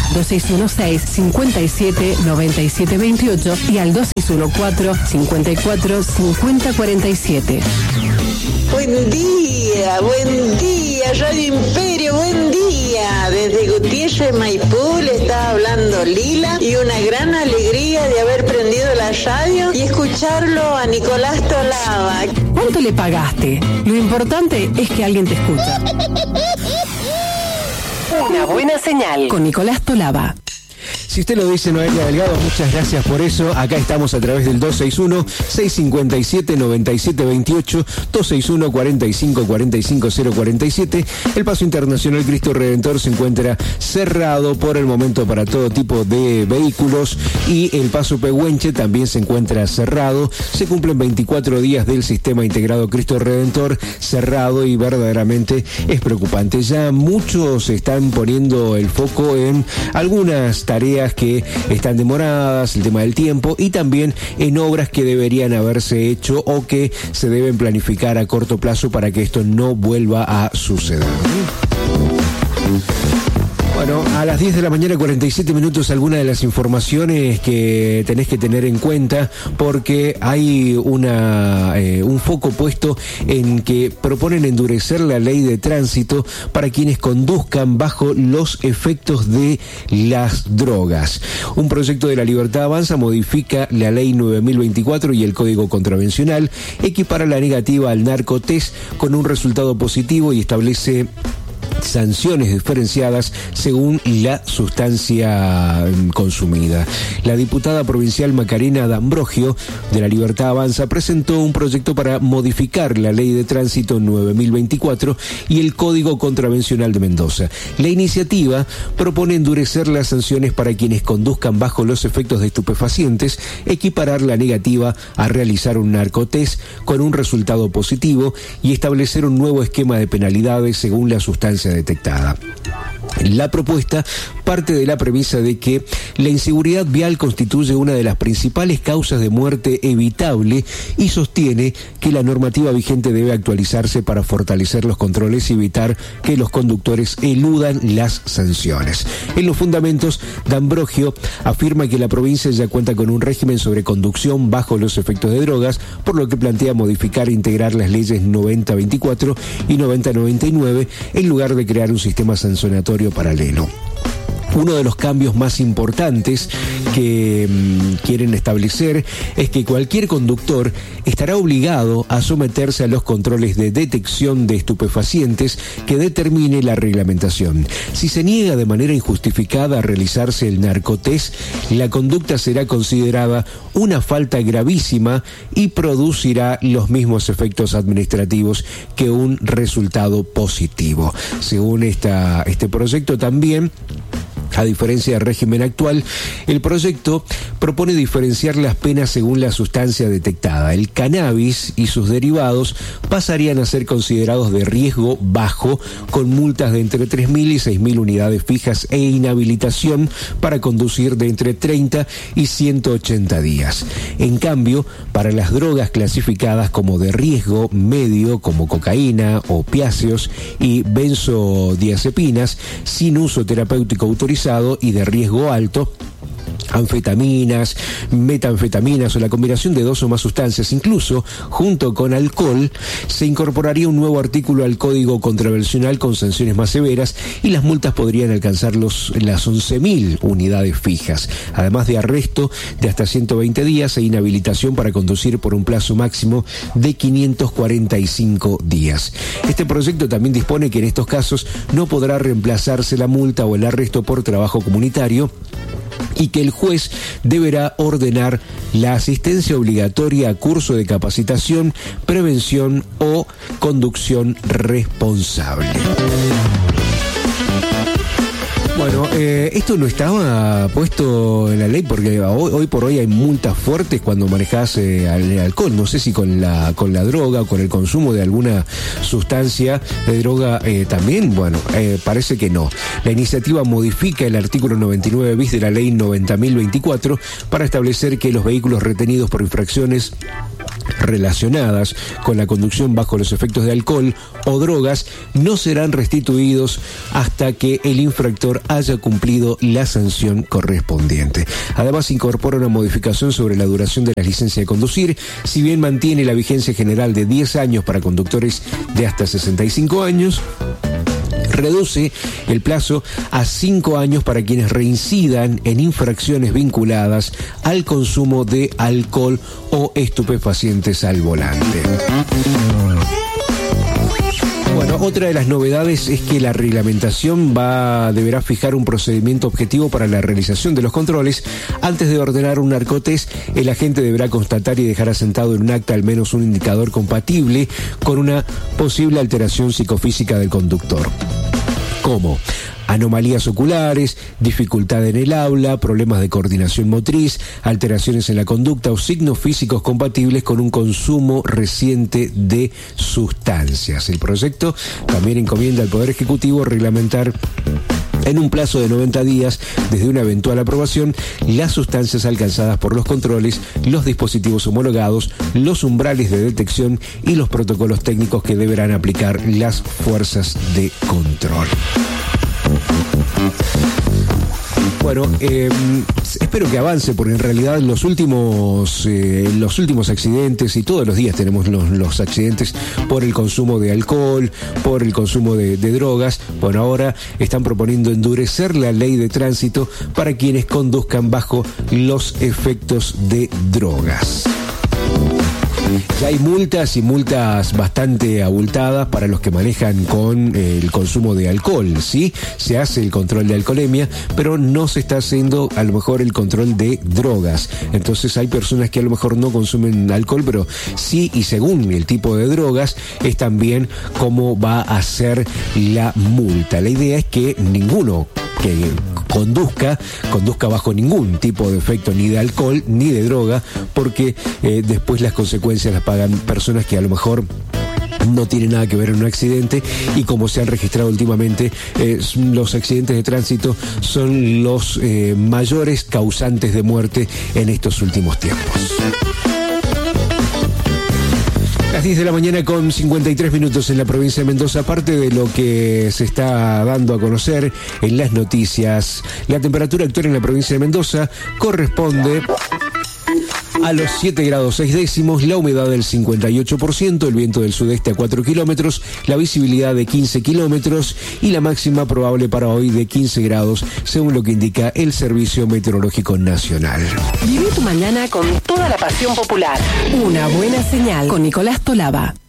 2616-579728 y al 2614-545047. Buen día, Radio Imperio, buen día. Desde Gutiérrez, Maipú, le está hablando Lila y una gran alegría de haber prendido la radio y escucharlo a Nicolás Tolaba. ¿Cuánto le pagaste? Lo importante es que alguien te escucha. Una buena señal con Nicolás Tolaba. Si usted lo dice, Noelia Delgado, muchas gracias por eso. Acá estamos a través del 261-657-9728, 261-45-45-047. El paso internacional Cristo Redentor se encuentra cerrado por el momento para todo tipo de vehículos y el paso Pehuenche también se encuentra cerrado. Se cumplen 24 días del sistema integrado Cristo Redentor cerrado y verdaderamente es preocupante. Ya muchos están poniendo el foco en algunas tareas que están demoradas, el tema del tiempo y también en obras que deberían haberse hecho o que se deben planificar a corto plazo para que esto no vuelva a suceder. Bueno, a las 10 de la mañana, 47 minutos, algunas de las informaciones que tenés que tener en cuenta porque hay un foco puesto en que proponen endurecer la ley de tránsito para quienes conduzcan bajo los efectos de las drogas. Un proyecto de La Libertad Avanza modifica la ley 9024 y el Código Contravencional, equipara la negativa al narcotest con un resultado positivo y establece sanciones diferenciadas según la sustancia consumida. La diputada provincial Macarena D'Ambrogio de La Libertad Avanza presentó un proyecto para modificar la Ley de Tránsito 9024 y el Código Contravencional de Mendoza. La iniciativa propone endurecer las sanciones para quienes conduzcan bajo los efectos de estupefacientes, equiparar la negativa a realizar un narcotest con un resultado positivo y establecer un nuevo esquema de penalidades según la sustancia detectada. La propuesta parte de la premisa de que la inseguridad vial constituye una de las principales causas de muerte evitable y sostiene que la normativa vigente debe actualizarse para fortalecer los controles y evitar que los conductores eludan las sanciones. En los fundamentos, D'Ambrogio afirma que la provincia ya cuenta con un régimen sobre conducción bajo los efectos de drogas, por lo que plantea modificar e integrar las leyes 9024 y 9099 en lugar de crear un sistema sancionatorio paralelo. Uno de los cambios más importantes que quieren establecer es que cualquier conductor estará obligado a someterse a los controles de detección de estupefacientes que determine la reglamentación. Si se niega de manera injustificada a realizarse el narcotest, la conducta será considerada una falta gravísima y producirá los mismos efectos administrativos que un resultado positivo. Según este proyecto también, a diferencia del régimen actual, el proyecto propone diferenciar las penas según la sustancia detectada. El cannabis y sus derivados pasarían a ser considerados de riesgo bajo, con multas de entre 3.000 y 6.000 unidades fijas e inhabilitación para conducir de entre 30 y 180 días. En cambio, para las drogas clasificadas como de riesgo medio, como cocaína, opiáceos y benzodiazepinas, sin uso terapéutico autorizado y de riesgo alto, anfetaminas, metanfetaminas o la combinación de dos o más sustancias, incluso junto con alcohol, se incorporaría un nuevo artículo al Código Contravencional con sanciones más severas y las multas podrían alcanzar las 11.000 unidades fijas, además de arresto de hasta 120 días e inhabilitación para conducir por un plazo máximo de 545 días. Este proyecto también dispone que en estos casos no podrá reemplazarse la multa o el arresto por trabajo comunitario y que el juez deberá ordenar la asistencia obligatoria a curso de capacitación, prevención o conducción responsable. Bueno, esto no estaba puesto en la ley porque hoy por hoy hay multas fuertes cuando manejas alcohol. No sé si con la droga o con el consumo de alguna sustancia de droga también. Bueno, parece que no. La iniciativa modifica el artículo 99 bis de la ley 90.024 para establecer que los vehículos retenidos por infracciones relacionadas con la conducción bajo los efectos de alcohol o drogas no serán restituidos hasta que el infractor haya cumplido la sanción correspondiente. Además, incorpora una modificación sobre la duración de la licencia de conducir. Si bien mantiene la vigencia general de 10 años para conductores de hasta 65 años, reduce el plazo a 5 años para quienes reincidan en infracciones vinculadas al consumo de alcohol o estupefacientes al volante. Bueno, otra de las novedades es que la reglamentación deberá fijar un procedimiento objetivo para la realización de los controles. Antes de ordenar un narcotest, el agente deberá constatar y dejar asentado en un acta al menos un indicador compatible con una posible alteración psicofísica del conductor, como anomalías oculares, dificultad en el habla, problemas de coordinación motriz, alteraciones en la conducta o signos físicos compatibles con un consumo reciente de sustancias. El proyecto también encomienda al Poder Ejecutivo reglamentar en un plazo de 90 días desde una eventual aprobación las sustancias alcanzadas por los controles, los dispositivos homologados, los umbrales de detección y los protocolos técnicos que deberán aplicar las fuerzas de control. Bueno, espero que avance, porque en realidad los últimos accidentes, y todos los días tenemos los accidentes por el consumo de alcohol, por el consumo de drogas. Bueno, ahora están proponiendo endurecer la ley de tránsito para quienes conduzcan bajo los efectos de drogas. Ya hay multas y multas bastante abultadas para los que manejan con el consumo de alcohol, ¿sí? Se hace el control de alcoholemia, pero no se está haciendo a lo mejor el control de drogas. Entonces hay personas que a lo mejor no consumen alcohol, pero sí, y según el tipo de drogas, es también cómo va a ser la multa. La idea es que ninguno que conduzca bajo ningún tipo de efecto, ni de alcohol ni de droga, porque después las consecuencias las pagan personas que a lo mejor no tienen nada que ver en un accidente, y como se han registrado últimamente, los accidentes de tránsito son los mayores causantes de muerte en estos últimos tiempos. Las 10 de la mañana con 53 minutos en la provincia de Mendoza. Aparte de lo que se está dando a conocer en las noticias, la temperatura actual en la provincia de Mendoza corresponde a los 7 grados 6 décimos, la humedad del 58%, el viento del sudeste a 4 kilómetros, la visibilidad de 15 kilómetros y la máxima probable para hoy de 15 grados, según lo que indica el Servicio Meteorológico Nacional. Viví tu mañana con toda la pasión popular. Una buena señal con Nicolás Tolaba.